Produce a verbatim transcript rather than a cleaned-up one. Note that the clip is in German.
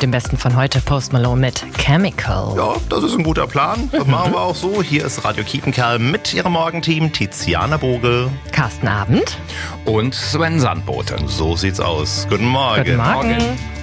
dem Besten von heute, Post Malone mit Chemical. Ja, das ist ein guter Plan. Das machen wir auch so. Hier ist Radio Kiepenkerl mit ihrem Morgenteam Tiziana Boge, Carsten Abend und Sven Sandbote. So sieht's aus. Guten Morgen. Guten Morgen. Morgen.